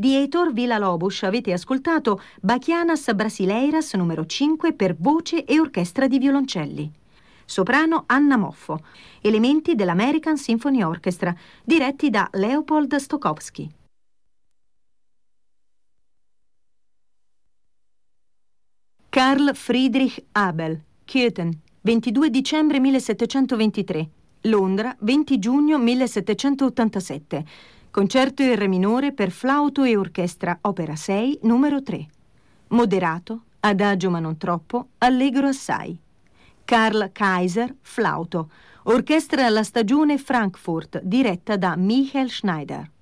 Di Heitor Villa-Lobos avete ascoltato Bachianas Brasileiras numero 5 per voce e orchestra di violoncelli. Soprano Anna Moffo. Elementi dell'American Symphony Orchestra, diretti da Leopold Stokowski. Carl Friedrich Abel, Köthen, 22 dicembre 1723. Londra, 20 giugno 1787. Concerto in re minore per flauto e orchestra, opera 6, numero 3. Moderato, adagio ma non troppo, allegro assai. Karl Kaiser, flauto. Orchestra alla stagione Frankfurt, diretta da Michael Schneider.